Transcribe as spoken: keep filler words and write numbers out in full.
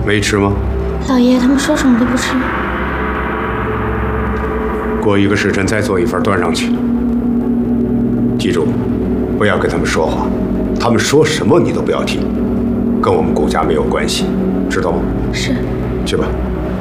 没吃吗？ 老爷，他们说什么都不吃。 过一个时辰再做一份端上去。记住，不要跟他们说话，他们说什么你都不要听，跟我们顾家没有关系，知道吗？ 是。 去吧。